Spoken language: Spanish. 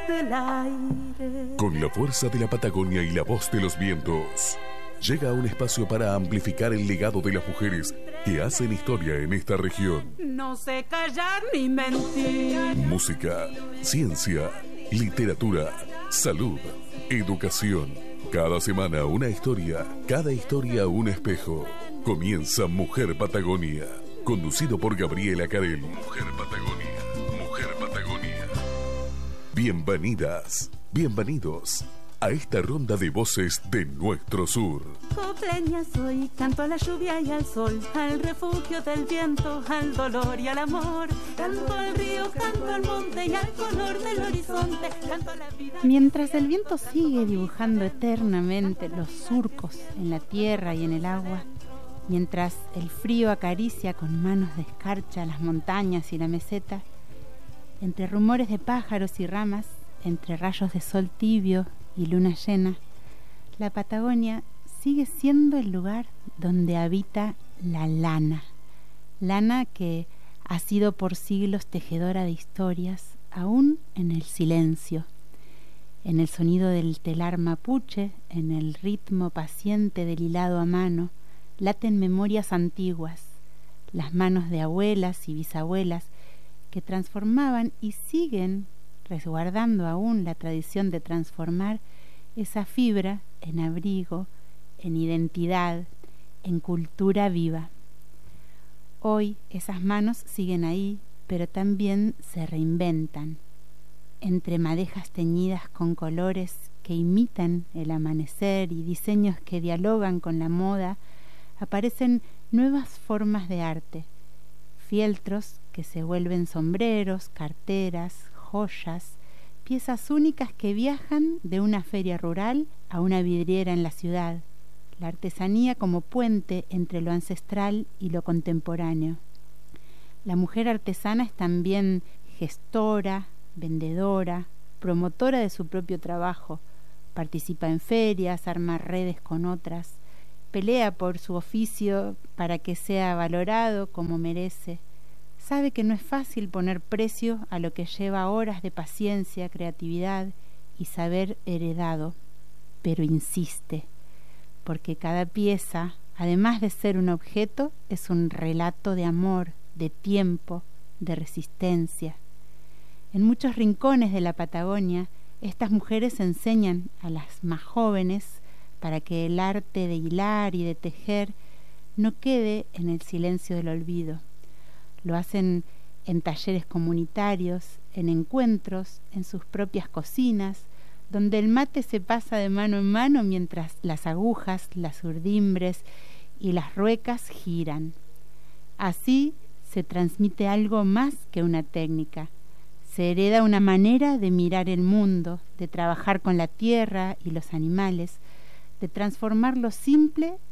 del aire. Con la fuerza de la Patagonia y la voz de los vientos, llega a un espacio para amplificar el legado de las mujeres que hacen historia en esta región. No sé callar ni mentir. Música, ciencia, literatura, salud, educación. Cada semana una historia, cada historia un espejo. Comienza Mujer Patagonia, conducido por Gabriela Carel. Mujer Patagonia, Mujer Patagonia. Bienvenidas, bienvenidos a esta ronda de voces de nuestro sur. Copleña soy, canto a la lluvia y al sol, al refugio del viento, al dolor y al amor. Canto al río, canto al monte y al color del horizonte, canto a la vida. Mientras el viento sigue dibujando eternamente los surcos en la tierra y en el agua, mientras el frío acaricia con manos de escarcha las montañas y la meseta, entre rumores de pájaros y ramas, entre rayos de sol tibio y luna llena, la Patagonia sigue siendo el lugar donde habita la lana. Lana que ha sido por siglos tejedora de historias, aún en el silencio, en el sonido del telar mapuche, en el ritmo paciente del hilado a mano, laten memorias antiguas, las manos de abuelas y bisabuelas que transformaban y siguen resguardando aún la tradición de transformar esa fibra en abrigo, en identidad, en cultura viva. Hoy esas manos siguen ahí, pero también se reinventan. Entre madejas teñidas con colores que imitan el amanecer y diseños que dialogan con la moda, aparecen nuevas formas de arte, fieltros que se vuelven sombreros, carteras, joyas, piezas únicas que viajan de una feria rural a una vidriera en la ciudad, la artesanía como puente entre lo ancestral y lo contemporáneo. La mujer artesana es también gestora, vendedora, promotora de su propio trabajo, participa en ferias, arma redes con otras, pelea por su oficio para que sea valorado como merece. Sabe que no es fácil poner precio a lo que lleva horas de paciencia, creatividad y saber heredado, pero insiste, porque cada pieza, además de ser un objeto, es un relato de amor, de tiempo, de resistencia. En muchos rincones de la Patagonia, estas mujeres enseñan a las más jóvenes para que el arte de hilar y de tejer no quede en el silencio del olvido. Lo hacen en talleres comunitarios, en encuentros, en sus propias cocinas, donde el mate se pasa de mano en mano mientras las agujas, las urdimbres y las ruecas giran. Así se transmite algo más que una técnica. Se hereda una manera de mirar el mundo, de trabajar con la tierra y los animales, de transformar lo simple